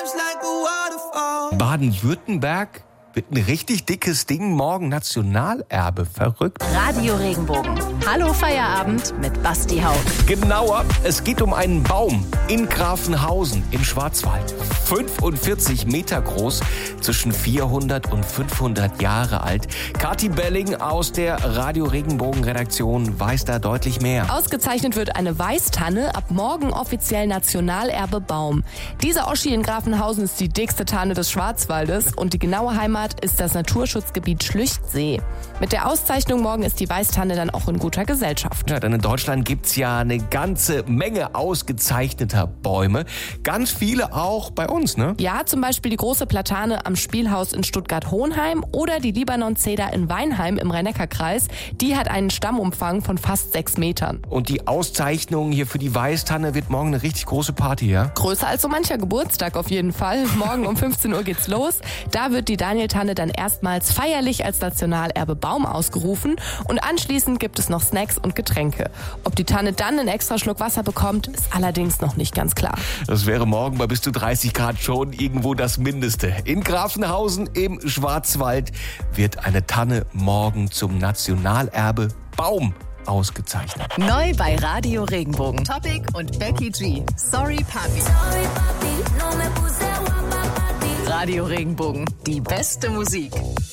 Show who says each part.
Speaker 1: Baden-Württemberg wird ein richtig dickes Ding, morgen Nationalerbe. Verrückt.
Speaker 2: Radio Regenbogen. Hallo Feierabend mit Basti Haug.
Speaker 1: Genauer, es geht um einen Baum in Grafenhausen im Schwarzwald. 45 Meter groß, zwischen 400 und 500 Jahre alt. Kathi Belling aus der Radio Regenbogen Redaktion weiß da deutlich mehr.
Speaker 3: Ausgezeichnet wird eine Weißtanne, ab morgen offiziell Nationalerbe Baum. Diese Oschi in Grafenhausen ist die dickste Tanne des Schwarzwaldes und die genaue Heimat ist das Naturschutzgebiet Schlüchtsee. Mit der Auszeichnung morgen ist die Weißtanne dann auch in guter Gesellschaft.
Speaker 1: Ja, denn in Deutschland gibt's ja eine ganze Menge ausgezeichneter Bäume. Ganz viele auch bei uns, ne?
Speaker 3: Ja, zum Beispiel die große Platane am Spielhaus in Stuttgart-Hohenheim oder die Libanon-Zeder in Weinheim im Rhein-Neckar-Kreis. Die hat einen Stammumfang von fast 6 Metern.
Speaker 1: Und die Auszeichnung hier für die Weißtanne wird morgen eine richtig große Party, ja?
Speaker 3: Größer als so mancher Geburtstag auf jeden Fall. Morgen um 15 Uhr geht's los. Da wird die Danieltanne dann erstmals feierlich als Nationalerbe Baum ausgerufen und anschließend gibt es noch Snacks und Getränke. Ob die Tanne dann einen extra Schluck Wasser bekommt, ist allerdings noch nicht ganz klar.
Speaker 1: Das wäre morgen bei bis zu 30 Grad schon irgendwo das Mindeste. In Grafenhausen im Schwarzwald wird eine Tanne morgen zum Nationalerbe Baum ausgezeichnet.
Speaker 2: Neu bei Radio Regenbogen. Topic und Becky G. Sorry Papi. Radio Regenbogen. Die beste Musik.